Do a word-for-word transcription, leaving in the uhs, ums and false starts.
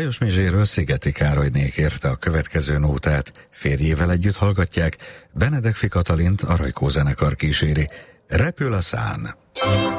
Lajos Mizséről Szigeti Károlyné kérte a következő nótát, férjével együtt hallgatják, Benedek Fi Katalint a Rajkó zenekar kíséri. Repül a szán.